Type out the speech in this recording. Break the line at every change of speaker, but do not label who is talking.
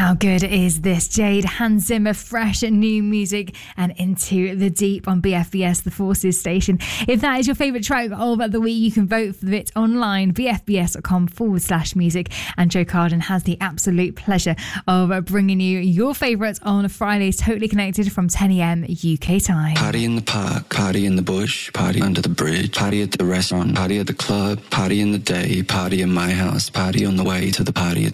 How good is this? Jade, Hans Zimmer, fresh new music and Into the Deep on BFBS, the Forces station. If that is your favourite track of the week, you can vote for it online, bfbs.com/music. And Joe Carden has the absolute pleasure of bringing you your favourites on Fridays, totally connected from 10 a.m. UK time.
Party in the park, party in the bush, party under the bridge, party at the restaurant, party at the club, party in the day, party in my house, party on the way to the party.